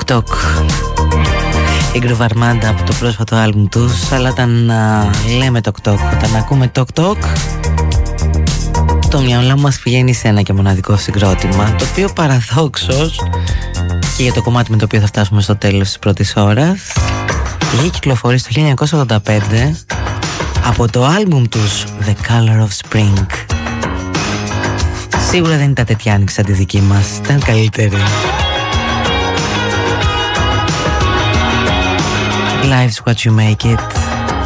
Tok Tok, η Groove Armada από το πρόσφατο άλμπουμ τους. Αλλά όταν λέμε Tok Tok, όταν ακούμε Tok Tok, το μυαλό μας πηγαίνει σε ένα και μοναδικό συγκρότημα, το οποίο παραδόξως, και για το κομμάτι με το οποίο θα φτάσουμε στο τέλος της πρώτης ώρας, είχε κυκλοφορήσει το 1985 από το άλμπουμ τους The Color of Spring. Σίγουρα δεν ήταν τέτοια άνοιξη σαν τη δική μας, ήταν καλύτερη. Life's what you make it.